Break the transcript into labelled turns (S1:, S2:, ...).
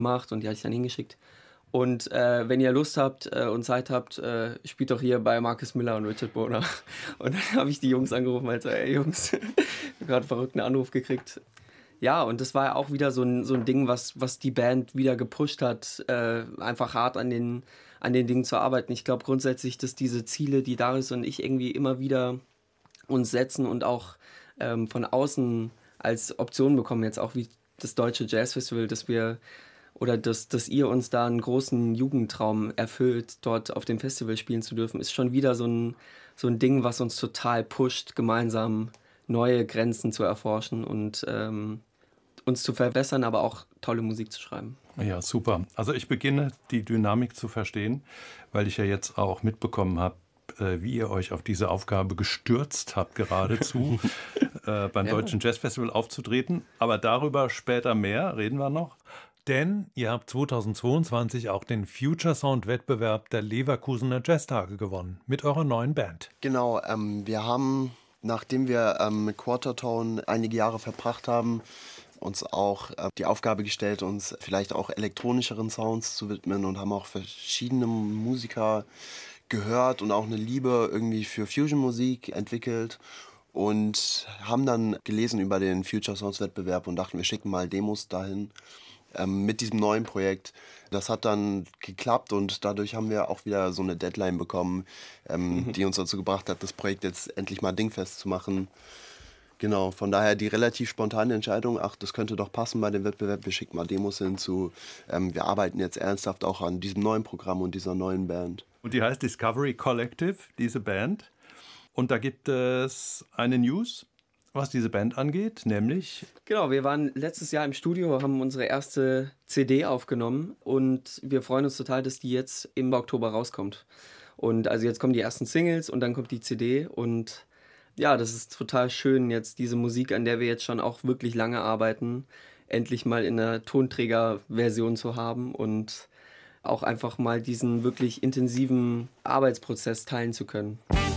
S1: gemacht und die hatte ich dann hingeschickt. Und wenn ihr Lust habt und Zeit habt, spielt doch hier bei Marcus Miller und Richard Bona. Und dann habe ich die Jungs angerufen und meinte, ey Jungs, ich habe gerade einen verrückten Anruf gekriegt. Ja, und das war ja auch wieder so ein Ding, was die Band wieder gepusht hat, einfach hart an den Dingen zu arbeiten. Ich glaube grundsätzlich, dass diese Ziele, die Darius und ich irgendwie immer wieder uns setzen und auch von außen als Option bekommen, jetzt auch wie das Deutsche Jazz Festival, dass ihr uns da einen großen Jugendtraum erfüllt, dort auf dem Festival spielen zu dürfen, ist schon wieder so ein Ding, was uns total pusht, gemeinsam neue Grenzen zu erforschen und uns zu verbessern, aber auch tolle Musik zu schreiben.
S2: Ja, super. Also ich beginne die Dynamik zu verstehen, weil ich ja jetzt auch mitbekommen habe, wie ihr euch auf diese Aufgabe gestürzt habt, geradezu beim Deutschen Jazz Festival aufzutreten. Aber darüber später mehr, reden wir noch. Denn ihr habt 2022 auch den Future Sound Wettbewerb der Leverkusener Jazztage gewonnen mit eurer neuen Band.
S3: Genau, wir haben, nachdem wir mit Quartertone einige Jahre verbracht haben, uns auch die Aufgabe gestellt, uns vielleicht auch elektronischeren Sounds zu widmen und haben auch verschiedene Musiker gehört und auch eine Liebe irgendwie für Fusion-Musik entwickelt und haben dann gelesen über den Future Sounds Wettbewerb und dachten, wir schicken mal Demos dahin mit diesem neuen Projekt. Das hat dann geklappt und dadurch haben wir auch wieder so eine Deadline bekommen, die uns dazu gebracht hat, das Projekt jetzt endlich mal dingfest zu machen. Genau, von daher die relativ spontane Entscheidung, ach, das könnte doch passen bei dem Wettbewerb, wir schicken mal Demos hinzu. Wir arbeiten jetzt ernsthaft auch an diesem neuen Programm und dieser neuen Band.
S2: Und die heißt Discovery Collective, diese Band. Und da gibt es eine News, was diese Band angeht, nämlich...
S1: Genau, wir waren letztes Jahr im Studio, haben unsere erste CD aufgenommen und wir freuen uns total, dass die jetzt im Oktober rauskommt. Und also jetzt kommen die ersten Singles und dann kommt die CD und ja, das ist total schön, jetzt diese Musik, an der wir jetzt schon auch wirklich lange arbeiten, endlich mal in einer Tonträgerversion zu haben und auch einfach mal diesen wirklich intensiven Arbeitsprozess teilen zu können.